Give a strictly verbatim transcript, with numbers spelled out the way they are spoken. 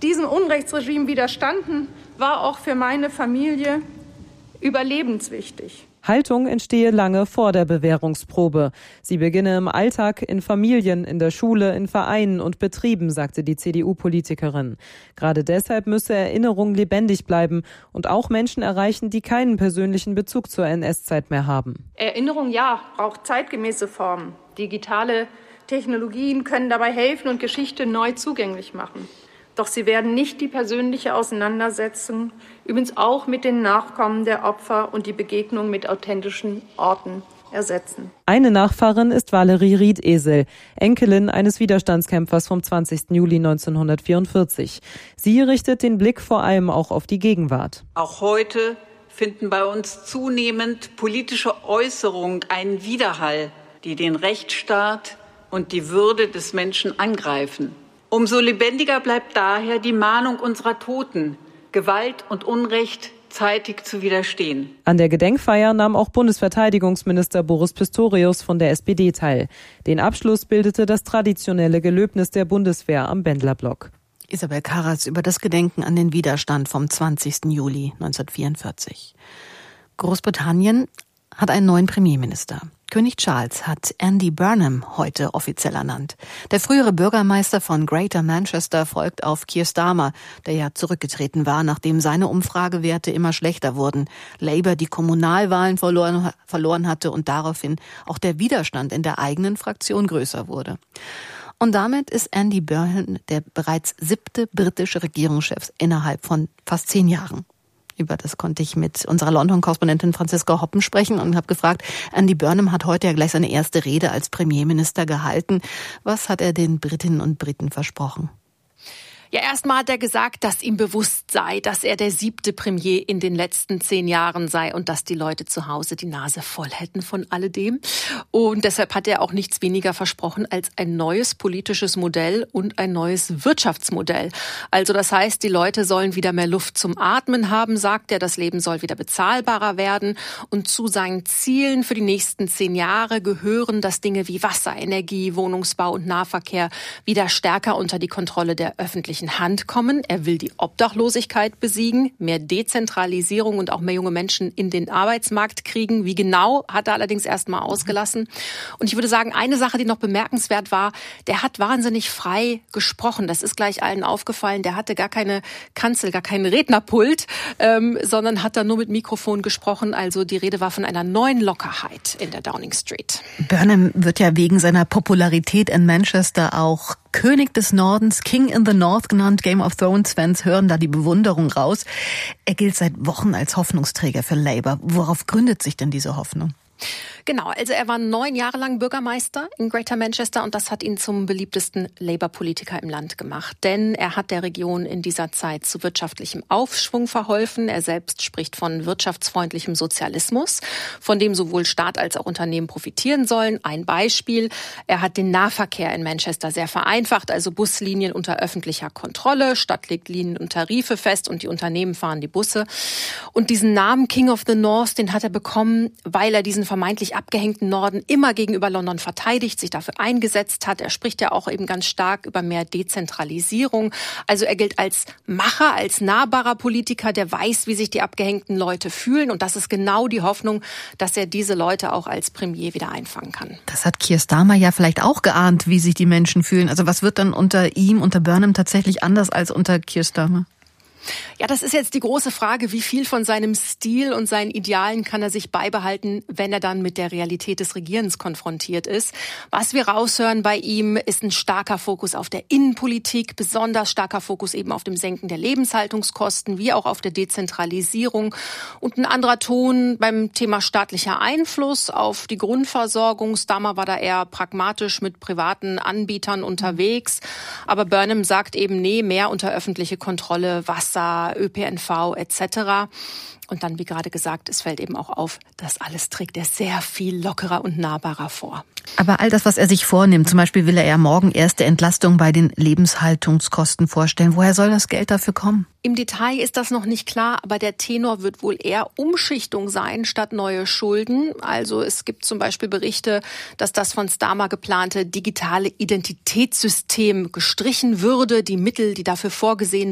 diesem Unrechtsregime widerstanden, war auch für meine Familie überlebenswichtig. Haltung entstehe lange vor der Bewährungsprobe. Sie beginne im Alltag, in Familien, in der Schule, in Vereinen und Betrieben, sagte die C D U-Politikerin. Gerade deshalb müsse Erinnerung lebendig bleiben und auch Menschen erreichen, die keinen persönlichen Bezug zur N S-Zeit mehr haben. Erinnerung, ja, braucht zeitgemäße Formen. Digitale Technologien können dabei helfen und Geschichte neu zugänglich machen. Doch sie werden nicht die persönliche Auseinandersetzung, übrigens auch mit den Nachkommen der Opfer und die Begegnung mit authentischen Orten ersetzen. Eine Nachfahrin ist Valerie Riedesel, Enkelin eines Widerstandskämpfers vom zwanzigsten Juli neunzehnhundertvierundvierzig. Sie richtet den Blick vor allem auch auf die Gegenwart. Auch heute finden bei uns zunehmend politische Äußerungen einen Widerhall, die den Rechtsstaat und die Würde des Menschen angreifen. Umso lebendiger bleibt daher die Mahnung unserer Toten, Gewalt und Unrecht zeitig zu widerstehen. An der Gedenkfeier nahm auch Bundesverteidigungsminister Boris Pistorius von der S P D teil. Den Abschluss bildete das traditionelle Gelöbnis der Bundeswehr am Bendlerblock. Isabel Karas über das Gedenken an den Widerstand vom zwanzigsten Juli neunzehnhundertvierundvierzig. Großbritannien hat einen neuen Premierminister. König Charles hat Andy Burnham heute offiziell ernannt. Der frühere Bürgermeister von Greater Manchester folgt auf Keir Starmer, der ja zurückgetreten war, nachdem seine Umfragewerte immer schlechter wurden. Labour die Kommunalwahlen verloren, verloren hatte und daraufhin auch der Widerstand in der eigenen Fraktion größer wurde. Und damit ist Andy Burnham der bereits siebte britische Regierungschef innerhalb von fast zehn Jahren. Über das konnte ich mit unserer London-Korrespondentin Franziska Hoppen sprechen und habe gefragt, Andy Burnham hat heute ja gleich seine erste Rede als Premierminister gehalten. Was hat er den Britinnen und Briten versprochen? Ja, erstmal hat er gesagt, dass ihm bewusst sei, dass er der siebte Premier in den letzten zehn Jahren sei und dass die Leute zu Hause die Nase voll hätten von alledem. Und deshalb hat er auch nichts weniger versprochen als ein neues politisches Modell und ein neues Wirtschaftsmodell. Also das heißt, die Leute sollen wieder mehr Luft zum Atmen haben, sagt er. Das Leben soll wieder bezahlbarer werden. Und zu seinen Zielen für die nächsten zehn Jahre gehören, dass Dinge wie Wasser, Energie, Wohnungsbau und Nahverkehr wieder stärker unter die Kontrolle der öffentlichen Hand kommen. Er will die Obdachlosigkeit besiegen, mehr Dezentralisierung und auch mehr junge Menschen in den Arbeitsmarkt kriegen. Wie genau, hat er allerdings erst mal ausgelassen. Und ich würde sagen, eine Sache, die noch bemerkenswert war, der hat wahnsinnig frei gesprochen. Das ist gleich allen aufgefallen. Der hatte gar keine Kanzel, gar keinen Rednerpult, ähm, sondern hat da nur mit Mikrofon gesprochen. Also die Rede war von einer neuen Lockerheit in der Downing Street. Burnham wird ja wegen seiner Popularität in Manchester auch König des Nordens, King in the North genannt. Game of Thrones-Fans hören da die Bewunderung raus. Er gilt seit Wochen als Hoffnungsträger für Labour. Worauf gründet sich denn diese Hoffnung? Genau, also er war neun Jahre lang Bürgermeister in Greater Manchester und das hat ihn zum beliebtesten Labour-Politiker im Land gemacht. Denn er hat der Region in dieser Zeit zu wirtschaftlichem Aufschwung verholfen. Er selbst spricht von wirtschaftsfreundlichem Sozialismus, von dem sowohl Staat als auch Unternehmen profitieren sollen. Ein Beispiel, er hat den Nahverkehr in Manchester sehr vereinfacht, also Buslinien unter öffentlicher Kontrolle, Stadt legt Linien und Tarife fest und die Unternehmen fahren die Busse. Und diesen Namen King of the North, den hat er bekommen, weil er diesen vermeintlich abgehängten Norden immer gegenüber London verteidigt, sich dafür eingesetzt hat. Er spricht ja auch eben ganz stark über mehr Dezentralisierung. Also er gilt als Macher, als nahbarer Politiker, der weiß, wie sich die abgehängten Leute fühlen. Und das ist genau die Hoffnung, dass er diese Leute auch als Premier wieder einfangen kann. Das hat Keir Starmer ja vielleicht auch geahnt, wie sich die Menschen fühlen. Also was wird dann unter ihm, unter Burnham tatsächlich anders als unter Keir Starmer? Ja, das ist jetzt die große Frage, wie viel von seinem Stil und seinen Idealen kann er sich beibehalten, wenn er dann mit der Realität des Regierens konfrontiert ist. Was wir raushören bei ihm, ist ein starker Fokus auf der Innenpolitik, besonders starker Fokus eben auf dem Senken der Lebenshaltungskosten, wie auch auf der Dezentralisierung und ein anderer Ton beim Thema staatlicher Einfluss auf die Grundversorgung. Starmer war da eher pragmatisch mit privaten Anbietern unterwegs, aber Burnham sagt eben, nee, mehr unter öffentliche Kontrolle, was Ö P N V et cetera. Und dann, wie gerade gesagt, es fällt eben auch auf, das alles trägt er sehr viel lockerer und nahbarer vor. Aber all das, was er sich vornimmt, zum Beispiel will er ja morgen erste Entlastung bei den Lebenshaltungskosten vorstellen. Woher soll das Geld dafür kommen? Im Detail ist das noch nicht klar, aber der Tenor wird wohl eher Umschichtung sein statt neue Schulden. Also es gibt zum Beispiel Berichte, dass das von Starmer geplante digitale Identitätssystem gestrichen würde. Die Mittel, die dafür vorgesehen